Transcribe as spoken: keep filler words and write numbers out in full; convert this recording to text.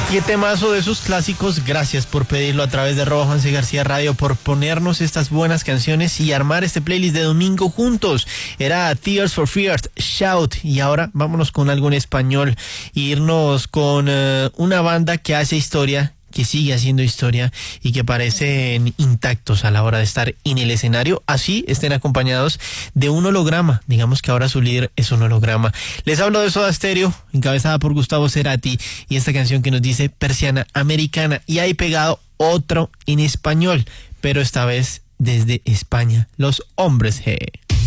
Qué temazo de sus clásicos. Gracias por pedirlo a través de arroba Juan C. García Radio, por ponernos estas buenas canciones y armar este playlist de domingo juntos. Era Tears for Fears, Shout. Y ahora vámonos con algo en español. Irnos con uh, una banda que hace historia, que sigue haciendo historia y que parecen intactos a la hora de estar en el escenario, así estén acompañados de un holograma. Digamos que ahora su líder es un holograma. Les hablo de Soda Stereo, encabezada por Gustavo Cerati, y esta canción que nos dice Persiana Americana, y ahí pegado otro en español, pero esta vez desde España, Los Hombres G.